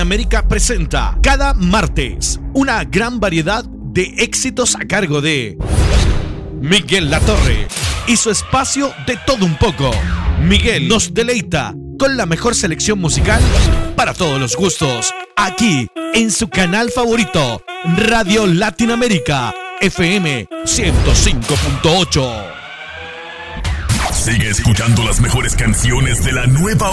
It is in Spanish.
Latinoamérica presenta cada martes una gran variedad de éxitos a cargo de Miguel Latorre y su espacio de todo un poco. Miguel nos deleita con la mejor selección musical para todos los gustos, aquí en su canal favorito, Radio Latinoamérica, FM 105.8. Sigue escuchando las mejores canciones de la nueva